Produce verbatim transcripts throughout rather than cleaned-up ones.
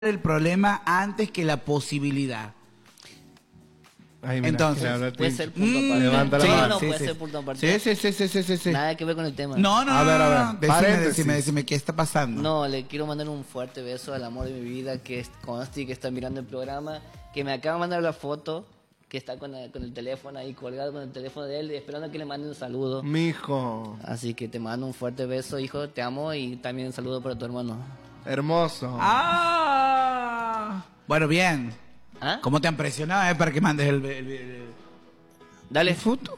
el problema antes que la posibilidad. Ay, mira, entonces puede ser punto mm, aparte. levanta la sí, mano. No, sí, puede sí. ser punto aparte. Sí, sí, sí, sí, sí, sí. Nada que ver con el tema. No, no, A ver, a ver, no, decime, paréntesis. decime, decime, ¿qué está pasando? No, le quiero mandar un fuerte beso al amor de mi vida, que es Consti, que está mirando el programa, que me acaba de mandar la foto, que está con el, con el teléfono ahí colgado con el teléfono de él, esperando que le mande un saludo. Mijo, Así que te mando un fuerte beso, hijo, te amo, y también un saludo para tu hermano. hermoso. Ah, bueno, bien. ¿Ah? ¿Cómo te han presionado eh, para que mandes el, el, el, el- Dale. el foto?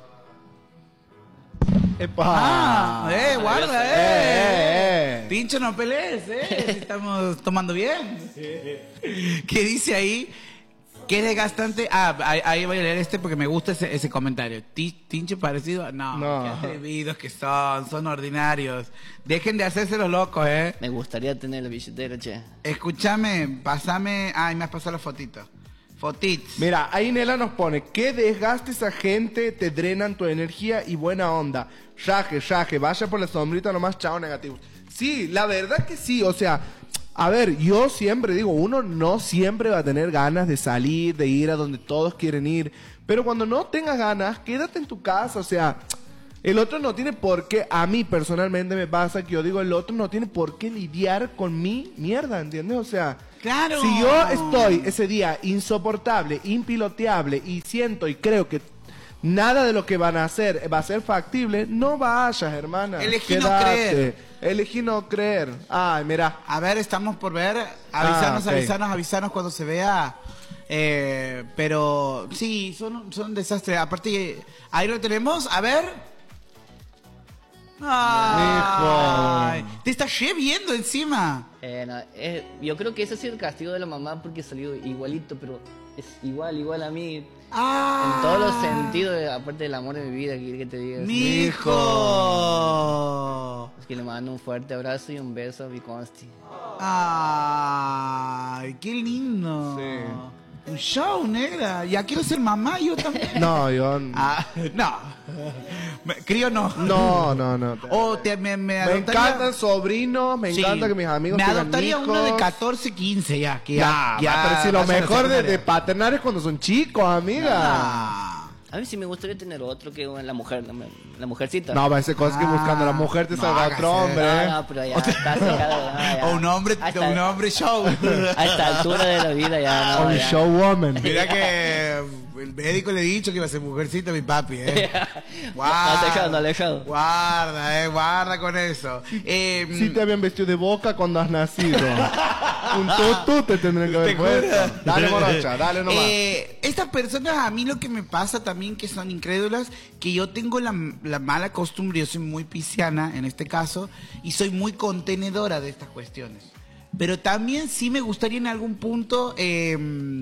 Epa. Ah, eh, guarda, eh. Eh, eh. Pincho, no pelees, eh. Si estamos tomando bien. ¿Qué dice ahí? ¿Qué es desgastante? Ah, ahí, ahí voy a leer este porque me gusta ese, ese comentario. Ti- ¿Tincho parecido? No, No. qué atrevidos que son, son ordinarios. Dejen de hacerse los locos, eh. Me gustaría tener la billetera, che. Escúchame, pasame. Ay, me has pasado la fotito. Fotits. Mira, ahí Nela nos pone, qué desgaste esa gente, te drenan tu energía y buena onda. Yaje, yaje, vaya por la sombrita nomás, chao, negativos. Sí, la verdad que sí, o sea, a ver, yo siempre digo, uno no siempre va a tener ganas de salir, de ir a donde todos quieren ir, pero cuando no tengas ganas, quédate en tu casa, o sea, el otro no tiene por qué, a mí personalmente me pasa que yo digo, el otro no tiene por qué lidiar con mi mierda, ¿entiendes? O sea... Claro. Si yo estoy ese día insoportable, impiloteable y siento y creo que nada de lo que van a hacer va a ser factible, no vayas, hermana. Elegí no Quédate. creer. Elegí no creer. Ay, mira. A ver, estamos por ver. Avisanos, Ah, ok. avisanos, avisanos cuando se vea. Eh, pero sí, son, son un desastre. Aparte, ahí lo tenemos. A ver. Ay, te está lloviendo encima. Eh, no, eh, yo creo que ese ha sido el castigo de la mamá porque salió igualito, pero es igual, igual a mí. Ah, En todos los sentidos, eh, aparte del amor de mi vida, que, que te diga. Mi hijo. Es que le mando un fuerte abrazo y un beso a mi Consti. Ay, qué lindo. Sí. Un show, negra. Ya quiero ser mamá yo también. No, yo... Ah, no. Me- Crío no. No, no, no. O te, me, me Me adoptaría- encantan sobrinos, me Sí. encanta que mis amigos me tengan adoptaría hijos. uno de catorce, quince ya. Que Ya, ya, va, pero si lo vayan a la mejor de, secundaria. de paternar es cuando son chicos, amiga. Ah. A mí sí me gustaría tener otro que la mujer, la, la mujercita. No, va a ser cosa que Ah. buscando a la mujer te No salga hagas otro eso. hombre. No, ¿eh? no, pero ya está sacado. no, ya. O un hombre, A esta- un hombre show. A esta altura de la vida ya no. O un ya. showwoman. Mira que el médico le he dicho que iba a ser mujercita mi papi, eh. Alejado, alejado. Guarda, eh, guarda con eso. Eh, Sí te habían vestido de boca cuando has nacido. Un tutú te tendrían que haber ¿Te puesto. acuerdas? Dale, morocha, dale nomás. Eh, estas personas, a mí lo que me pasa también, que son incrédulas, que yo tengo la, la mala costumbre, yo soy muy pisciana en este caso, y soy muy contenedora de estas cuestiones. Pero también sí me gustaría en algún punto, eh,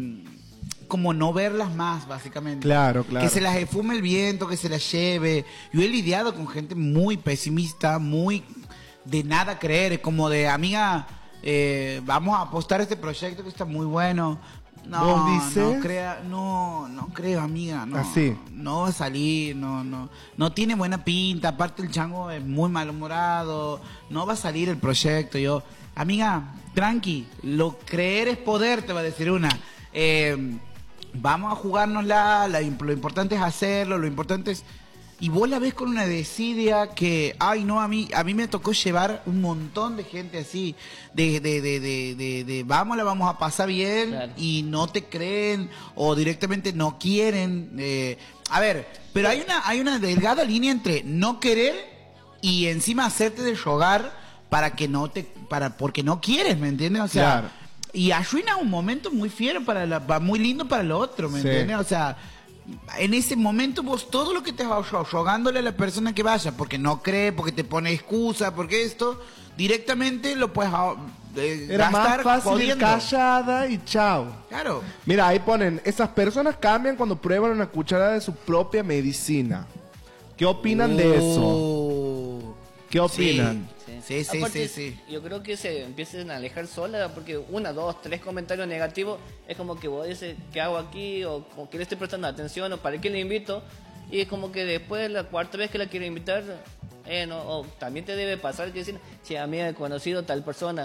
como no verlas más, básicamente. Claro, claro. Que se las esfume el viento, que se las lleve. Yo he lidiado con gente muy pesimista, muy de nada creer, como de, amiga, eh, vamos a apostar a este proyecto que está muy bueno. No, ¿Vos dices? no crea, no, no creo, amiga, no. Así. No va a salir, no, no. No tiene buena pinta, aparte el chango es muy malhumorado, no va a salir el proyecto. Yo, amiga, tranqui, lo creer es poder, te va a decir una. Eh, vamos a jugárnosla, la, lo importante es hacerlo, lo importante es... Y vos la ves con una desidia que, ay no, a mí a mí me tocó llevar un montón de gente así, de, de, de, de, de, de vamos, la vamos a pasar bien, Claro. y no te creen o directamente no quieren. eh, a ver, pero hay una, hay una delgada línea entre no querer y encima hacerte de rogar para que no te, para, porque no quieres, ¿me entiendes? O sea, Claro. y arruina un momento muy fiero para la, va muy lindo para lo otro, ¿me Sí. entiendes? O sea, en ese momento vos todo lo que te vas rogándole a la persona que vaya, porque no cree, porque te pone excusa, porque esto, directamente lo puedes ah, eh, Era más gastar fácil ir jodiendo. callada y chao. Claro. Mira, ahí ponen, esas personas cambian cuando prueban una cucharada de su propia medicina. ¿Qué opinan de eso? Oh. ¿Qué opinan? Sí, sí, Aparte, sí, sí. Yo creo que se empiecen a alejar sola porque una, dos, tres comentarios negativos es como que vos dices, ¿qué hago aquí? O como que le estoy prestando atención o para qué le invito. Y es como que después, la cuarta vez que la quiero invitar, eh, no, o también te debe pasar que decir, che, amiga, he conocido tal persona.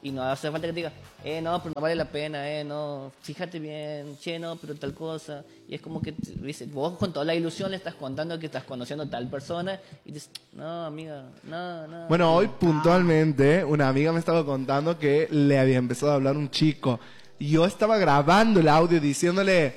Y no hace falta que te diga, eh, no, pero no vale la pena, eh, no, fíjate bien, che, no, pero tal cosa. Y es como que te dice, vos con toda la ilusión le estás contando que estás conociendo a tal persona y dices, no, amiga, no, no. Bueno, hoy puntualmente una amiga me estaba contando que le había empezado a hablar un chico. Y yo estaba grabando el audio diciéndole,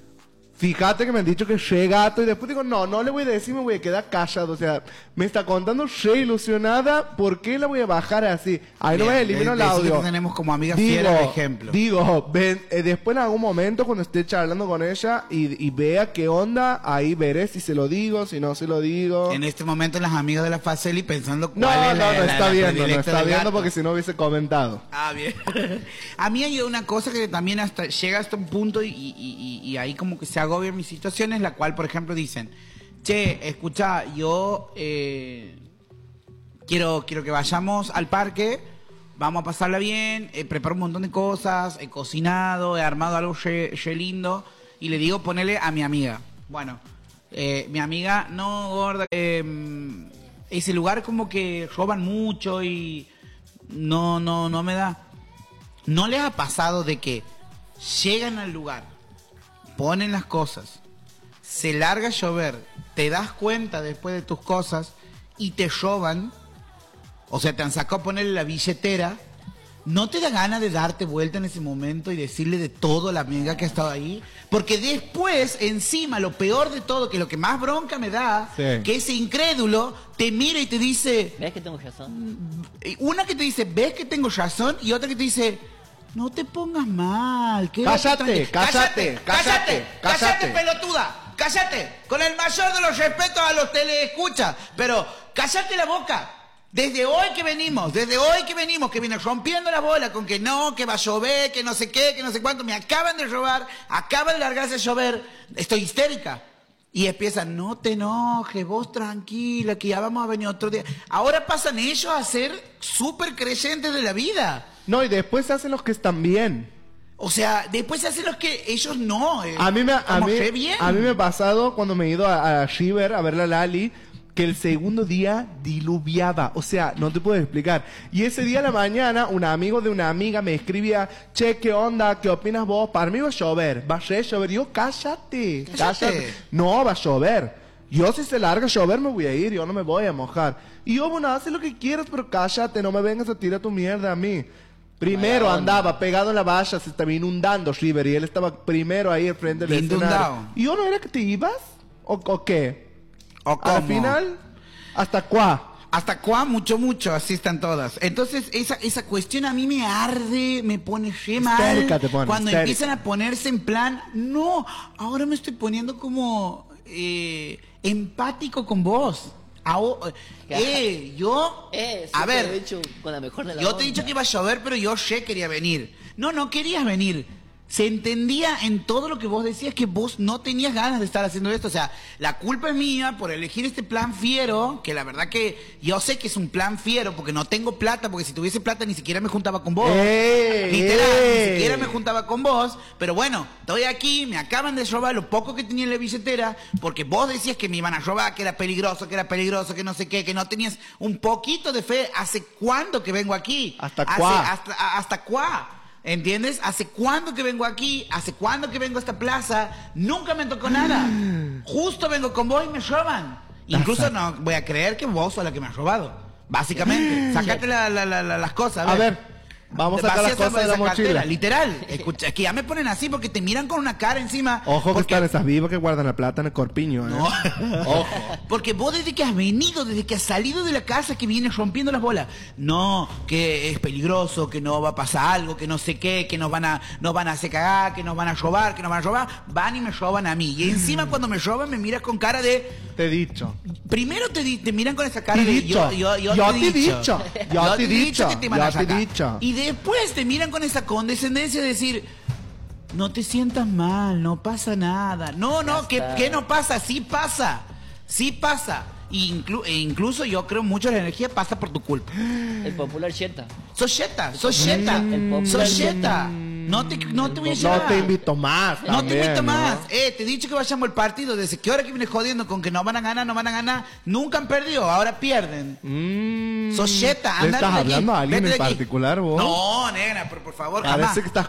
fíjate que me han dicho que soy gato. Y después digo, no, no le voy a decir, me voy a quedar callado. O sea, me está contando re ilusionada, ¿por qué la voy a bajar así? Ahí no me elimino el audio. Que tenemos como amigas fieles de ejemplo. Digo, ven, eh, después en algún momento cuando esté charlando con ella y, y vea qué onda, ahí veré si se lo digo, si no se lo digo. En este momento las amigas de la Faceli pensando cuál No, es no, la, no, la, está la viendo, no predilecta está del viendo gato. porque si no hubiese comentado. Ah, bien. A mí hay una cosa que también hasta llega hasta un punto y, y, y, y ahí como que se agobia mi situación, es la cual, por ejemplo, dicen, che, escucha, yo eh, quiero, quiero que vayamos al parque, vamos a pasarla bien, eh, preparo un montón de cosas, he cocinado, he armado algo re, re lindo, y le digo, ponele a mi amiga. Bueno, eh, mi amiga, no, gorda, eh, ese lugar como que roban mucho y no, no, no me da. ¿No les ha pasado de que llegan al lugar, ponen las cosas, se larga a llover, te das cuenta después de tus cosas y te roban? O sea, te han sacado a ponerle la billetera. ¿No te da ganas de darte vuelta en ese momento y decirle de todo a la amiga que ha estado ahí? Porque después, encima, lo peor de todo, que lo que más bronca me da, sí, que ese incrédulo te mira y te dice... ¿Ves que tengo razón? Una que te dice, ¿ves que tengo razón? Y otra que te dice... No te pongas mal. Cállate, cállate, cállate, cállate, cállate, cállate, pelotuda. Cállate. Con el mayor de los respetos a los teleescuchas. Pero cállate la boca. Desde hoy que venimos, desde hoy que venimos, que viene rompiendo la bola con que no, que va a llover, que no sé qué, que no sé cuánto. Me acaban de robar, acaban de largarse a llover. Estoy histérica. Y empiezan, no te enojes, vos tranquila, que ya vamos a venir otro día. Ahora pasan ellos a ser súper creyentes de la vida. No, y después se hacen los que están bien. O sea, después se hacen los que ellos no. Eh, A mí me, a como mí, re bien. a mí me ha pasado cuando me he ido a, a River a ver la Lali, que el segundo día diluviaba. O sea, no te puedo explicar. Y ese día a la mañana, un amigo de una amiga me escribía, che, ¿qué onda? ¿Qué opinas vos? Para mí va a llover. Va a llover. Y yo, cállate, Cállate. cállate. No, va a llover. Yo si se larga a llover me voy a ir. Yo no me voy a mojar. Y yo, bueno, haz lo que quieras, pero cállate. No me vengas a tirar tu mierda a mí. Primero Mala onda. andaba pegado en la valla, se estaba inundando River y él estaba primero ahí al frente del Inundado. escenario. ¿Y yo no era que te ibas? ¿O, o qué? ¿O Al cómo? final, ¿hasta cuá? Hasta cuá, mucho, mucho, así están todas. Entonces, esa, esa cuestión a mí me arde, me pone re mal. Histérica te pone, Cuando histérica. empiezan a ponerse en plan, no, ahora me estoy poniendo como eh, empático con vos. Aho- eh, yo, Eh, sí a te ver, lo he dicho con la mejor de la yo te he dicho onda. que iba a llover, pero yo sé quería venir. No, no querías venir. Se entendía en todo lo que vos decías que vos no tenías ganas de estar haciendo esto. O sea, la culpa es mía por elegir este plan fiero, que la verdad que yo sé que es un plan fiero porque no tengo plata, porque si tuviese plata ni siquiera me juntaba con vos. ¡Ey! Literal, ¡Ey! ni siquiera me juntaba con vos. Pero bueno, estoy aquí, me acaban de robar lo poco que tenía en la billetera, porque vos decías que me iban a robar, que era peligroso, que era peligroso, que no sé qué, que no tenías un poquito de fe. ¿Hace cuándo que vengo aquí? ¿Hasta Hace- cuá? Hasta, a- ¿Hasta cuá? ¿Entiendes? ¿Hace cuándo que vengo aquí? ¿Hace cuándo que vengo a esta plaza? Nunca me tocó nada. Justo vengo con vos y me roban. Incluso no voy a creer que vos sos la que me has robado. Básicamente. Sácate la- la- la- la- las cosas. A ver, vamos a sacar las Vacía esa- cosas de la esa cartera, mochila. literal. Escucha, es que ya me ponen así porque te miran con una cara encima. Ojo que porque- están esas vivas que guardan la plata en el corpiño, ¿eh? No. Ojo. Porque vos desde que has venido, desde que has salido de la casa, que vienes rompiendo las bolas. No, que es peligroso, que no va a pasar algo, que no sé qué, que nos van a, nos van a hacer cagar, que nos van a robar, que nos van a robar. Van y me roban a mí. Y encima cuando me roban me miras con cara de... Te he dicho. Primero te, di- te miran con esa cara Te he de... dicho. Yo, yo, yo, Yo te he te he dicho. dicho. Yo te he dicho. que te iban Yo a te he sacar. dicho. Y después te miran con esa condescendencia de decir... No te sientas mal, no pasa nada. No, no, ¿qué, está. ¿qué no pasa? Sí pasa. Sí pasa. Inclu- e incluso yo creo mucho la energía pasa por tu culpa. El popular Cheta. Sos yeta, sos yeta. El popular Sos yeta. No te, no te voy a No llevar. te invito más. No te también, invito ¿no? más. Eh, te he dicho que vayamos al partido. Desde qué hora que vienes jodiendo con que no van a ganar, no van a ganar. Nunca han perdido, ahora pierden. Mm. Sos yeta, ¿Le andate estás de aquí, hablando a alguien vete en de aquí. particular, vos? No, negra, pero por favor, Parece jamás. que estás